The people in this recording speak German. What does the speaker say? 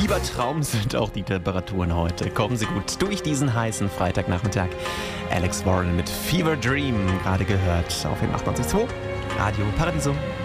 Fiebertraum sind auch die Temperaturen heute. Kommen Sie gut durch diesen heißen Freitagnachmittag. Alex Warren mit Fever Dream, gerade gehört auf dem 98.2 Radio Paradiso.